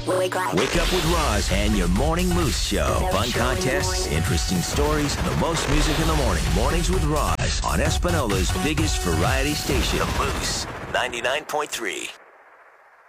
Wake up with Roz and your Morning Moose Show. Fun contests, interesting stories, the most music in the morning. Mornings with Roz on Espanola's biggest variety station, The Moose, 99.3.